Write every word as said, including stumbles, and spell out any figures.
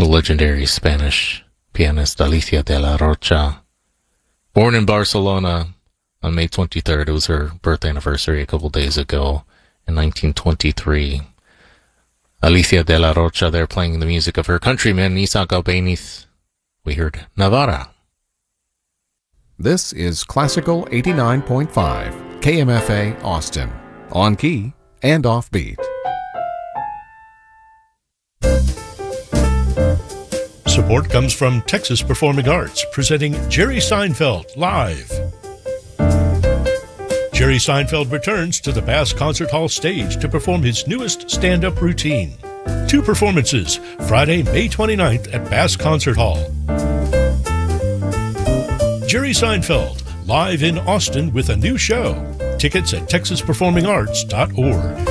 legendary Spanish pianist Alicia de la Rocha. Born in Barcelona on May twenty-third. It was her birth anniversary a couple days ago in nineteen twenty-three. Alicia de la Rocha there playing the music of her countryman Isaac Albéniz. We heard Navarra. This is Classical eighty-nine point five, K M F A Austin, on key and offbeat. Support comes from Texas Performing Arts, presenting Jerry Seinfeld Live. Jerry Seinfeld returns to the Bass Concert Hall stage to perform his newest stand-up routine. Two performances, Friday, May twenty-ninth at Bass Concert Hall. Jerry Seinfeld, live in Austin with a new show. Tickets at texas performing arts dot org.